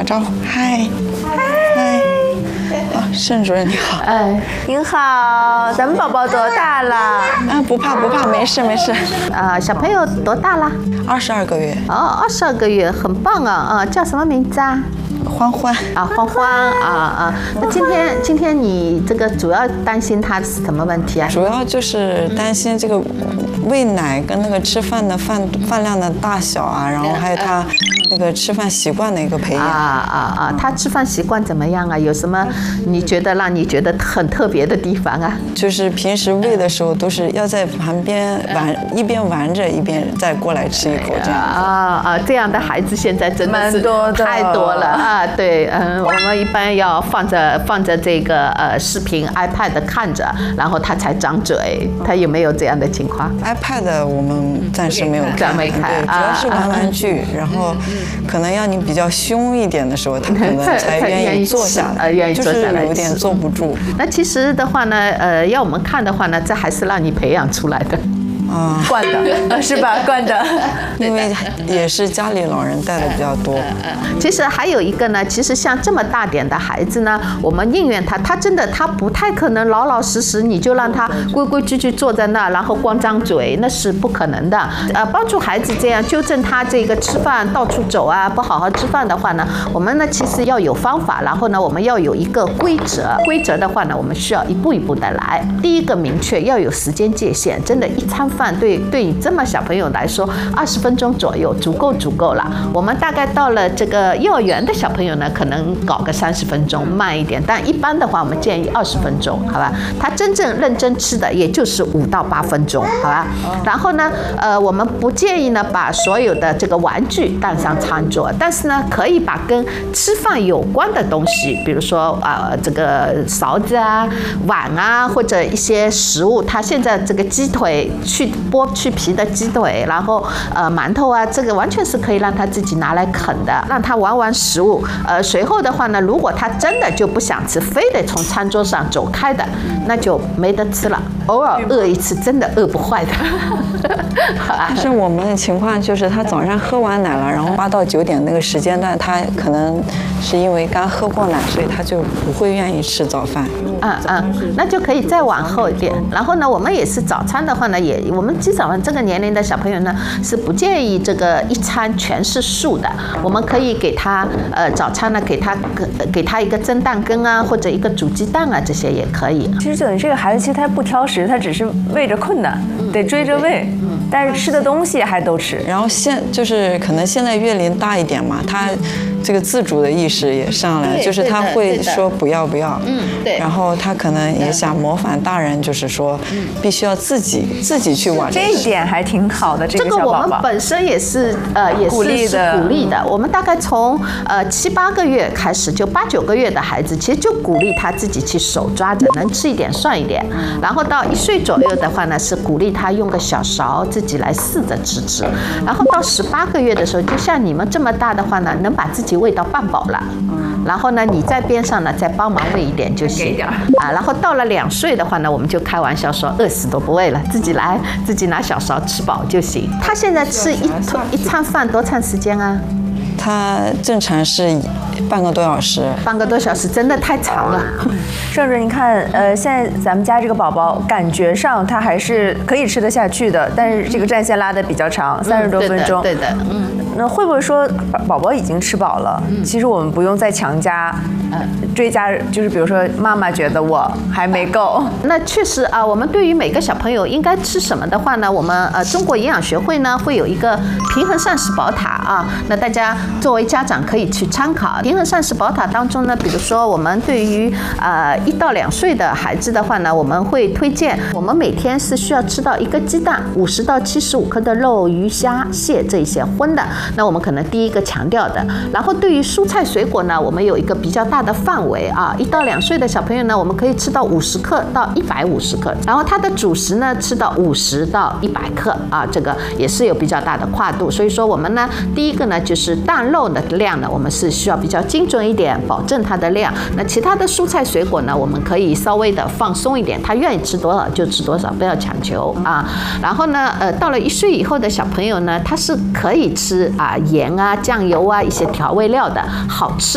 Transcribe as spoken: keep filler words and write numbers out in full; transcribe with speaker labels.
Speaker 1: 招呼，嗨，嗨，啊，盛主任你好，
Speaker 2: 哎，您好，咱们宝宝多大了？
Speaker 1: 啊，不怕不怕，没事没事。
Speaker 2: 啊，小朋友多大了？
Speaker 1: 二十二个月。
Speaker 2: 哦，二十二个月，很棒啊！啊，叫什么名字啊？
Speaker 1: 欢欢
Speaker 2: 啊，欢欢啊啊！那今天今天你这个主要担心他是什么问题啊？
Speaker 1: 主要就是担心这个喂奶跟那个吃饭的饭饭量的大小啊，然后还有他那个吃饭习惯的一个培养。
Speaker 2: 啊啊啊！他吃饭习惯怎么样啊？有什么你觉得让你觉得很特别的地方啊？
Speaker 1: 就是平时喂的时候都是要在旁边玩，一边玩着一边再过来吃一口这样。
Speaker 2: 啊啊！这样的孩子现在真的是太多了啊！对，嗯，我们一般要放着放着这个呃视频 iPad 看着，然后他才张嘴。他有没有这样的情况
Speaker 1: ？iPad 我们暂时没有看，
Speaker 2: 没看，
Speaker 1: 对，主要是玩玩具，然后可能要你比较凶一点的时候，他可能才愿意坐下来，
Speaker 2: 愿意坐下来，
Speaker 1: 就是有点坐不住。
Speaker 2: 那其实的话呢，呃，要我们看的话呢，这还是让你培养出来的。
Speaker 1: 啊，
Speaker 3: 惯的，是吧？惯的，
Speaker 1: 因为也是家里老人带的比较多。
Speaker 2: 其实还有一个呢，其实像这么大点的孩子呢，我们宁愿他，他真的他不太可能老老实实，你就让他规规矩矩坐在那，然后光张嘴，那是不可能的。呃，帮助孩子这样纠正他这个吃饭到处走啊，不好好吃饭的话呢，我们呢其实要有方法，然后呢我们要有一个规则。规则的话呢，我们需要一步一步的来。第一个明确要有时间界限，真的，一餐饭。对，对你这么小朋友来说，二十分钟左右足够足够了。我们大概到了这个幼儿园的小朋友呢，可能搞个三十分钟，慢一点。但一般的话，我们建议二十分钟，好吧？他真正认真吃的，也就是五到八分钟，好吧？然后呢，呃，我们不建议呢把所有的这个玩具带上餐桌，但是呢，可以把跟吃饭有关的东西，比如说啊、呃，这个勺子啊、碗啊，或者一些食物，他现在这个鸡腿去。剥去皮的鸡腿，然后呃馒头啊，这个完全是可以让他自己拿来啃的，让他玩玩食物。呃，随后的话呢，如果他真的就不想吃，非得从餐桌上走开的，那就没得吃了。偶尔饿一次，真的饿不坏的。
Speaker 1: 但是我们的情况就是，他早上喝完奶了，然后八到九点那个时间段，他可能是因为刚喝过奶，所以他就不会愿意吃早饭。
Speaker 2: 嗯嗯，那就可以再往后一点。然后呢，我们也是早餐的话呢，也我们基本上这个年龄的小朋友呢，是不建议这个一餐全是素的。我们可以给他呃早餐呢，给他给他一个蒸蛋羹啊，或者一个煮鸡蛋啊，这些也可以。
Speaker 3: 其实等于这个孩子，其实他不挑食，他只是喂着困难，得追着喂。但是吃的东西还都吃。
Speaker 1: 然后现就是可能现在月龄大一点嘛，他这个自主的意识也上来，就是他会说不要不要，
Speaker 2: 嗯，对。
Speaker 1: 然后他可能也想模仿大人，就是说必须要自己自己去玩。
Speaker 3: 这一点还挺好的，这个
Speaker 2: 这个我们本身也是呃也是
Speaker 3: 鼓励的，
Speaker 2: 鼓励的。我们大概从呃七八个月开始，就八九个月的孩子，其实就鼓励他自己去手抓着，能吃一点算一点。然后到一岁左右的话呢，是鼓励他用个小勺自己来试着吃吃。然后到十八个月的时候，就像你们这么大的话呢，能把自己喂到半饱了。然后呢，你在边上呢再帮忙喂一点就行啊。然后到了两岁的话呢，我们就开玩笑说饿死都不喂了，自己来，自己拿小勺吃饱就行。他现在吃一一餐饭多长时间啊？
Speaker 1: 他正常是半个多小时，
Speaker 2: 半个多小时真的太长了。
Speaker 3: 盛主任，你看，呃，现在咱们家这个宝宝感觉上他还是可以吃得下去的，但是这个战线拉得比较长，三十多分钟。
Speaker 2: 对的，嗯。
Speaker 3: 那会不会说宝宝已经吃饱了？嗯、其实我们不用再强加，呃，追加，就是比如说妈妈觉得我还没够。
Speaker 2: 那确实啊，我们对于每个小朋友应该吃什么的话呢，我们呃中国营养学会呢会有一个平衡膳食宝塔啊，那大家作为家长可以去参考。平衡膳食宝塔当中呢，比如说我们对于呃一到两岁的孩子的话呢，我们会推荐我们每天是需要吃到一个鸡蛋，五十到七十五克的肉、鱼、虾、蟹这些荤的。那我们可能第一个强调的，然后对于蔬菜水果呢，我们有一个比较大的范围啊，一到两岁的小朋友呢，我们可以吃到五十克到一百五十克，然后它的主食呢吃到五十到一百克啊，这个也是有比较大的跨度。所以说我们呢，第一个呢就是蛋肉的量呢，我们是需要比较精准一点，保证它的量。那其他的蔬菜水果呢，我们可以稍微的放松一点，他愿意吃多少就吃多少，不要强求啊。然后呢，呃，到了一岁以后的小朋友呢，他是可以吃啊盐啊、酱油啊一些调味料的好吃